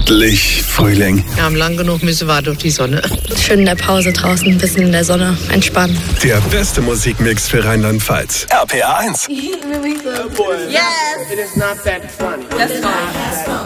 Endlich Frühling. Wir haben lang genug müssen wir durch die Sonne. Schön in der Pause draußen, ein bisschen in der Sonne entspannen. Der beste Musikmix für Rheinland-Pfalz. RPA 1. Yes! It is not that funny. That's fine.